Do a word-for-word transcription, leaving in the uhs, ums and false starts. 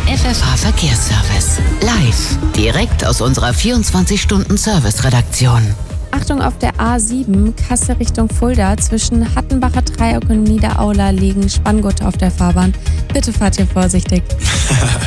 F F H Verkehrsservice. Live, direkt aus unserer vierundzwanzig-Stunden-Service-Redaktion. Achtung, auf der A sieben, Kassel Richtung Fulda, zwischen Hattenbacher Dreieck und Niederaula liegen Spanngurte auf der Fahrbahn. Bitte fahrt hier vorsichtig.